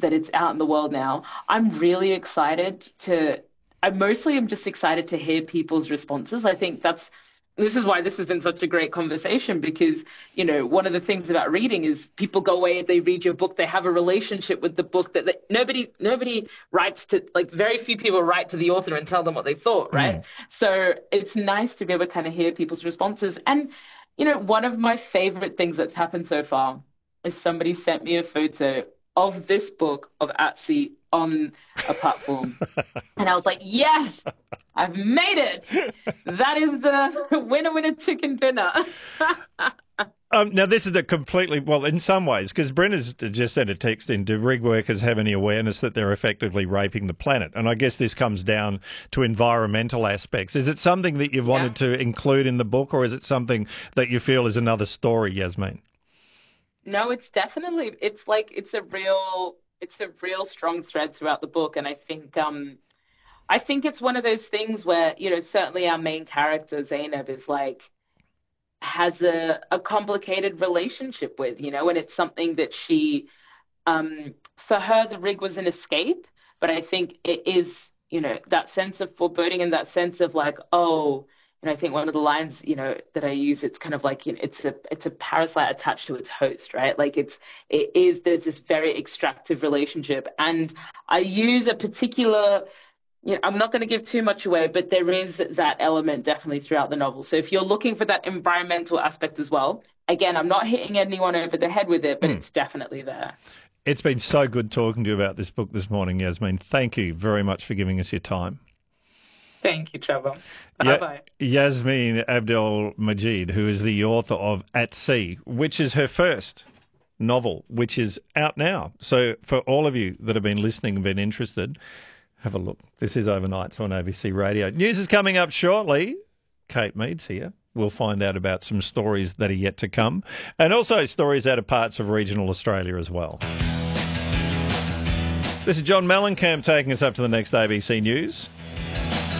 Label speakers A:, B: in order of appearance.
A: that it's out in the world now. I'm really excited to. I mostly am just excited to hear people's responses. I think this is why this has been such a great conversation because, one of the things about reading is people go away, they read your book, they have a relationship with the book that nobody writes to, like very few people write to the author and tell them what they thought, right? So it's nice to be able to kind of hear people's responses. And, one of my favorite things that's happened so far is somebody sent me a photo of this book of Atsy on a platform. And I was like, yes, I've made it. That is the winner chicken dinner.
B: Now, this is well, in some ways, because Brenna's just sent a text in, do rig workers have any awareness that they're effectively raping the planet? And I guess this comes down to environmental aspects. Is it something that you've wanted to include in the book, or is it something that you feel is another story, Yasmeen?
A: No, it's definitely, it's a real strong thread throughout the book. And I think it's one of those things where, certainly our main character, Zainab, is has a complicated relationship with, and it's something that she, for her, the rig was an escape. But I think it is, that sense of foreboding and that sense of and I think one of the lines, that I use, it's kind of it's a parasite attached to its host, right? There's this very extractive relationship. And I use a particular, I'm not going to give too much away, but there is that element definitely throughout the novel. So if you're looking for that environmental aspect as well, again, I'm not hitting anyone over the head with it, but it's definitely there.
B: It's been so good talking to you about this book this morning, Yasmeen. Thank you very much for giving us your time.
A: Thank you, Trevor. Bye-bye.
B: Yasmeen Abdel-Majid, who is the author of At Sea, which is her first novel, which is out now. So for all of you that have been listening and been interested, have a look. This is Overnights on ABC Radio. News is coming up shortly. Kate Mead's here. We'll find out about some stories that are yet to come and also stories out of parts of regional Australia as well. This is John Mellencamp taking us up to the next ABC News.